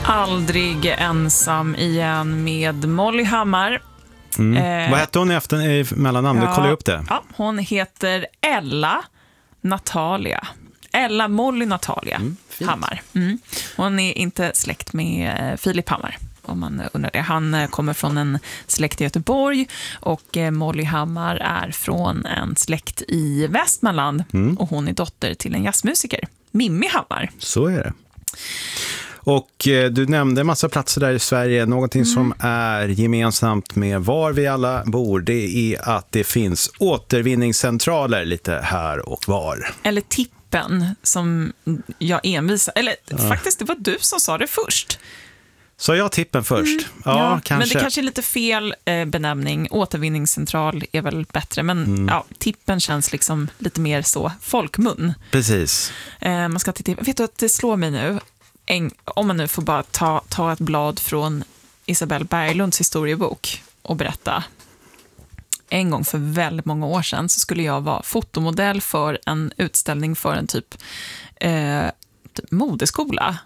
Aldrig ensam igen med Molly Hammar. Vad hette hon i mellannamn? Du kollar upp det. Ja, hon heter Ella Natalia. Ella Molly Natalia Hammar. Hon är inte släkt med Filip Hammar, om man undrar det. Han kommer från en släkt i Göteborg och Molly Hammar är från en släkt i Västmanland och hon är dotter till en jazzmusiker, Mimmi Hammar. Så är det. Och du nämnde en massa platser där i Sverige. Någonting som är gemensamt med var vi alla bor, det är att det finns återvinningscentraler lite här och var. Eller tippen som jag envisar. Eller faktiskt, det var du som sa det först. Så jag tippen först? Ja, kanske. Men det kanske är lite fel benämning. Återvinningscentral är väl bättre. Men tippen känns liksom lite mer så folkmun. Precis. Man ska titta. Vet du att det slår mig nu? Om man nu får bara ta ett blad från Isabelle Berglunds historiebok och berätta. En gång för väldigt många år sedan så skulle jag vara fotomodell för en utställning för en typ modeskola.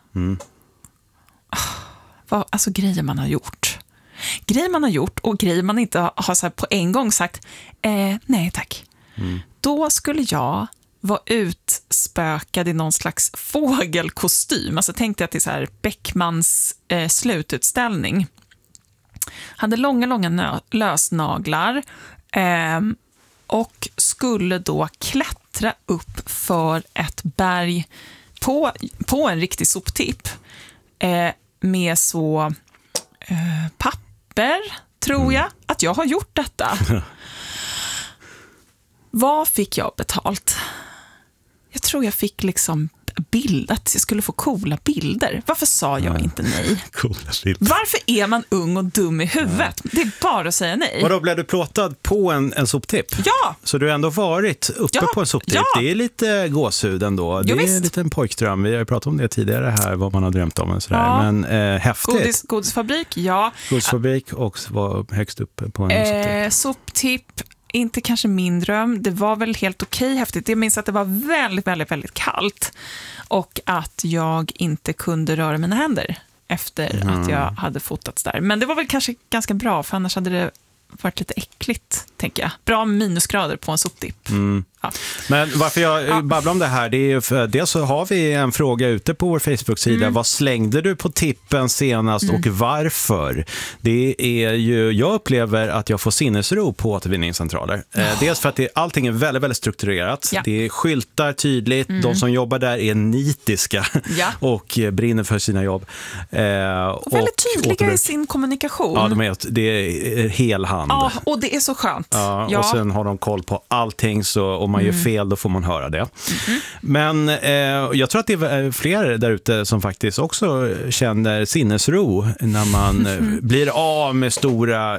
Alltså grejer man har gjort. Grejer man har gjort och grejer man inte har så här på en gång sagt nej tack. Då skulle jag var utspökad i någon slags fågelkostym. Alltså tänkte jag till så här Beckmans slututställning. Hade långa lösnaglar och skulle då klättra upp för ett berg på en riktig soptipp med så papper, tror jag, att jag har gjort detta. Vad fick jag betalt? Jag tror jag fick liksom att jag skulle få coola bilder. Varför sa jag inte nej? Coola bilder. Varför är man ung och dum i huvudet? Det är bara att säga nej. Vadå, blev du plåtad på en soptipp? Ja! Så du har ändå varit uppe på en soptipp? Ja. Det är lite gåshud ändå. Det är en liten pojkdröm. Vi har pratat om det tidigare här, vad man har drömt om. Och sådär. Ja. Men häftigt. Godisfabrik, ja. Godisfabrik och var högst upp på en soptipp. Soptipp. Inte kanske min dröm. Det var väl helt okej häftigt. Jag minns att det var väldigt, väldigt, väldigt kallt. Och att jag inte kunde röra mina händer efter att jag hade fotats där. Men det var väl kanske ganska bra, för annars hade det varit lite äckligt, tänker jag. Bra minusgrader på en soptipp. Ja. Men varför jag babblar om det här, det är ju för dels så har vi en fråga ute på vår Facebook-sida. Vad slängde du på tippen senast och varför? Det är ju, jag upplever att jag får sinnesro på återvinningscentraler. Dels för att allting är väldigt, väldigt strukturerat. Ja. Det är skyltar tydligt. De som jobbar där är nitiska och brinner för sina jobb. Och väldigt tydliga i sin kommunikation. Ja, det är helhand. Ja, och det är så skönt. Ja. Och sen har de koll på allting, så om man gör fel då får man höra det. Men jag tror att det är fler där ute som faktiskt också känner sinnesro när man blir av med stora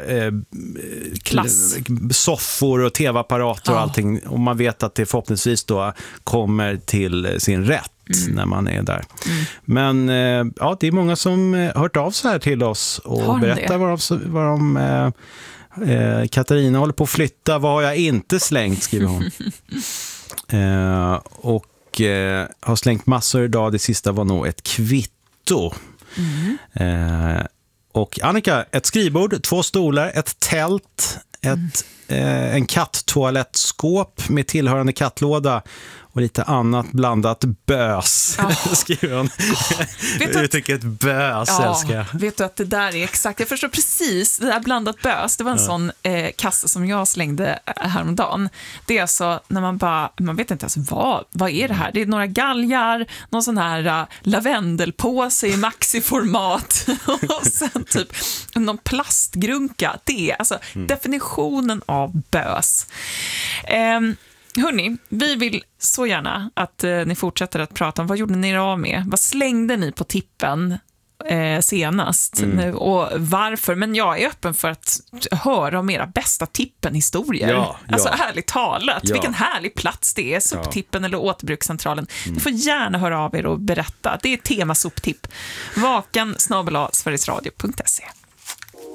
soffor och tv-apparater och allting. Och man vet att det förhoppningsvis då kommer till sin rätt när man är där. Men det är många som hört av sig här till oss och berättar vad de Katarina håller på att flytta. Vad har jag inte slängt, skriver hon. Och har slängt massor idag. Det sista var nog ett kvitto. Och Annika, ett skrivbord, 2 stolar, ett tält, en katttoalettskåp med tillhörande kattlåda och lite annat blandat bös, skriver hon. Jag tycker ett bös, älskar jag. Vet du att det där är exakt, jag förstår precis, det där blandat bös, det var en sån kasse som jag slängde häromdagen. Det är alltså när man vet inte ens vad är det här? Det är några galgar, någon sån här lavendelpåse i maxiformat och sen typ någon plastgrunka. Det är alltså definitionen av bös. Hörrni, vi vill så gärna att ni fortsätter att prata om vad gjorde ni er av med? Vad slängde ni på tippen senast nu, och varför? Men jag är öppen för att höra om era bästa tippenhistorier. Alltså ärligt talat, vilken härlig plats det är, soptippen eller återbrukscentralen. Ni får gärna höra av er och berätta. Det är tema soptipp. vakan@sverigesradio.se.